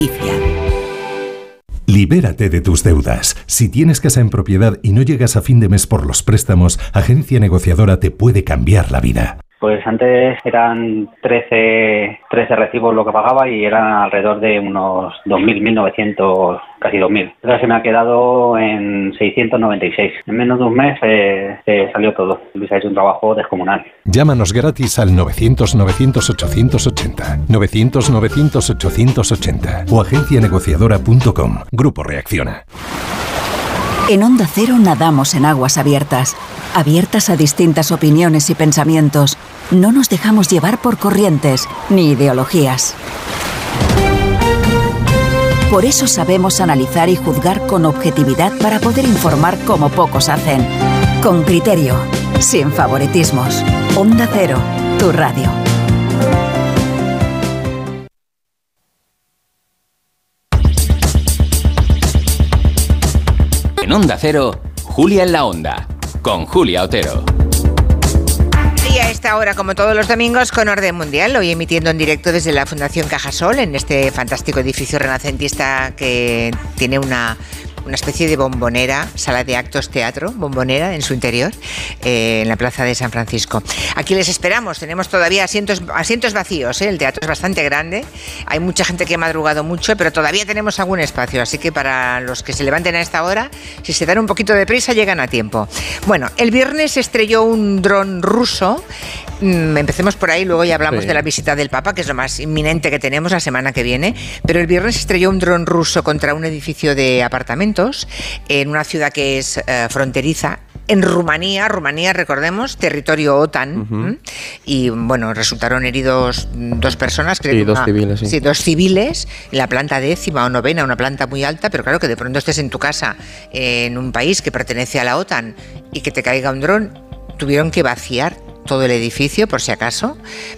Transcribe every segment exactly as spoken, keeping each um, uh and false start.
Libérate de tus deudas. Si tienes casa en propiedad y no llegas a fin de mes por los préstamos, Agencia Negociadora te puede cambiar la vida. Pues antes eran trece, trece recibos lo que pagaba y eran alrededor de unos dos mil, mil novecientos, casi dos mil. Ahora se me ha quedado en seiscientos noventa y seis. En menos de un mes eh, eh, salió todo. Luis ha hecho un trabajo descomunal. Llámanos gratis al novecientos, novecientos, ochocientos ochenta, novecientos, novecientos, ochocientos ochenta o agencia negociadora punto com. Grupo Reacciona. En Onda Cero nadamos en aguas abiertas, abiertas a distintas opiniones y pensamientos. No nos dejamos llevar por corrientes ni ideologías. Por eso sabemos analizar y juzgar con objetividad para poder informar como pocos hacen. Con criterio, sin favoritismos. Onda Cero, tu radio. En Onda Cero, Julia en la Onda, con Julia Otero. Y a esta hora, como todos los domingos, con Orden Mundial, hoy emitiendo en directo desde la Fundación Cajasol, en este fantástico edificio renacentista que tiene una... una especie de bombonera, sala de actos, teatro, bombonera en su interior, eh, en la plaza de San Francisco. Aquí les esperamos, tenemos todavía asientos, asientos vacíos, ¿eh? El teatro es bastante grande, hay mucha gente que ha madrugado mucho, pero todavía tenemos algún espacio, así que para los que se levanten a esta hora, si se dan un poquito de prisa, llegan a tiempo. Bueno, el viernes estrelló un dron ruso. Mm, empecemos por ahí, luego ya hablamos sí. de la visita del Papa, que es lo más inminente que tenemos la semana que viene, pero el viernes estrelló un dron ruso contra un edificio de apartamentos en una ciudad que es eh, fronteriza en Rumanía. Rumanía, recordemos, territorio OTAN. Uh-huh. Y bueno, resultaron heridos dos personas, creo sí, que dos una, civiles, sí. sí, dos civiles en la planta décima o novena, una planta muy alta, pero claro que de pronto estés en tu casa en un país que pertenece a la OTAN y que te caiga un dron, tuvieron que vaciar todo el edificio, por si acaso.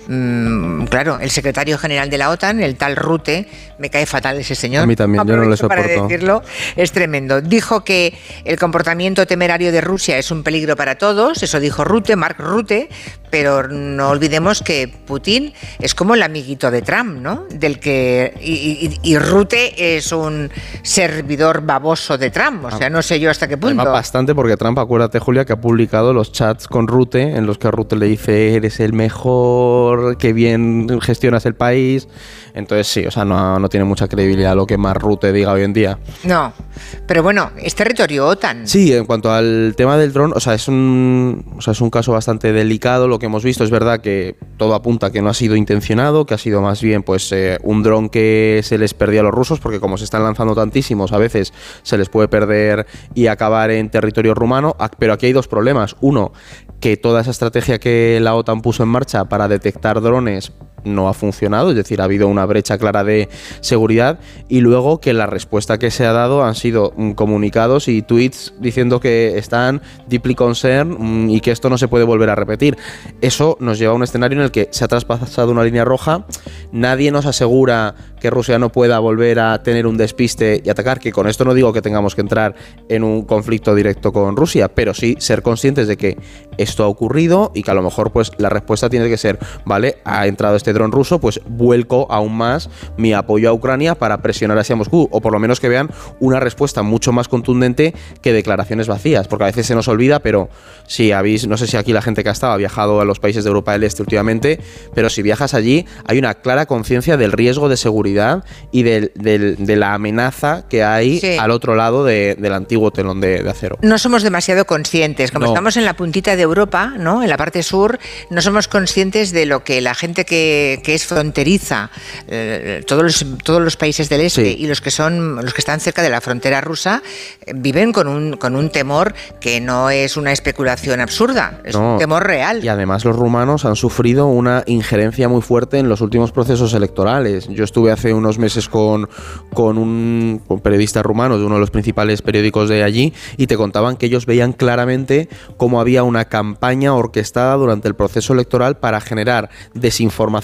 Mm, claro, el secretario general de la OTAN, el tal Rutte, me cae fatal ese señor. A mí también, yo no le soporto. Para decirlo, es tremendo. Dijo que el comportamiento temerario de Rusia es un peligro para todos, eso dijo Rutte, Mark Rutte, pero no olvidemos que Putin es como el amiguito de Trump, ¿no? Del que y, y, y Rutte es un servidor baboso de Trump, o sea, no sé yo hasta qué punto. Además, bastante, porque Trump, acuérdate, Julia, que ha publicado los chats con Rutte, en los que Rutte le dice, eres el mejor, que bien gestionas el país. Entonces sí, o sea, no, no tiene mucha credibilidad lo que más Rutte diga hoy en día. No, pero bueno, es territorio OTAN. Sí, en cuanto al tema del dron, o sea, es un, o sea, es un caso bastante delicado lo que hemos visto. Es verdad que todo apunta a que no ha sido intencionado, que ha sido más bien pues eh, un dron que se les perdió a los rusos, porque como se están lanzando tantísimos, a veces se les puede perder y acabar en territorio rumano. Pero aquí hay dos problemas. Uno, que toda esa estrategia que la OTAN puso en marcha para detectar drones no ha funcionado, es decir, ha habido una brecha clara de seguridad, y luego que la respuesta que se ha dado han sido comunicados y tweets diciendo que están deeply concerned y que esto no se puede volver a repetir. Eso nos lleva a un escenario en el que se ha traspasado una línea roja, nadie nos asegura que Rusia no pueda volver a tener un despiste y atacar, que con esto no digo que tengamos que entrar en un conflicto directo con Rusia, pero sí ser conscientes de que esto ha ocurrido y que a lo mejor pues la respuesta tiene que ser, vale, ha entrado este dron ruso, pues vuelco aún más mi apoyo a Ucrania para presionar hacia Moscú, o por lo menos que vean una respuesta mucho más contundente que declaraciones vacías, porque a veces se nos olvida, pero si habéis, no sé si aquí la gente que ha estado ha viajado a los países de Europa del Este últimamente, pero si viajas allí hay una clara conciencia del riesgo de seguridad y del, del, de la amenaza que hay sí. al otro lado de, del antiguo telón de, de acero. No somos demasiado conscientes, como no. estamos en la puntita de Europa, ¿no? En la parte sur, no somos conscientes de lo que la gente que que es fronteriza, eh, todos los, todos los países del este sí. y los que son los que están cerca de la frontera rusa eh, viven con un con un temor que no es una especulación absurda, es no. un temor real. Y además los rumanos han sufrido una injerencia muy fuerte en los últimos procesos electorales. Yo estuve hace unos meses con, con un con periodista rumano de uno de los principales periódicos de allí y te contaban que ellos veían claramente cómo había una campaña orquestada durante el proceso electoral para generar desinformación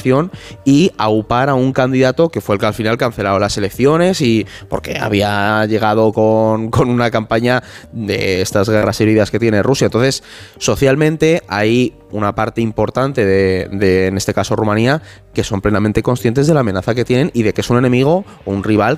situación y aupar a un candidato que fue el que al final canceló las elecciones y porque había llegado con, con una campaña de estas guerras heridas que tiene Rusia. Entonces, socialmente hay una parte importante de, de, en este caso, Rumanía, que son plenamente conscientes de la amenaza que tienen y de que es un enemigo o un rival